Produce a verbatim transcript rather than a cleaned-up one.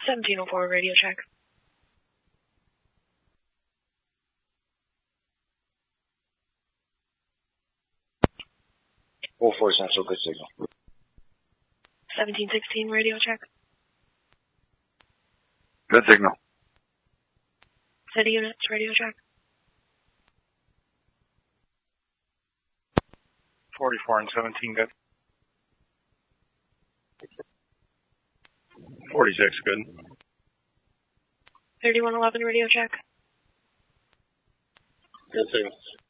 seventeen oh four, radio check. oh four Central, good signal. seventeen sixteen, radio check. Good signal. City units, radio check. forty-four and seventeen, good. forty-six, good. thirty-one eleven, radio check. Good signal.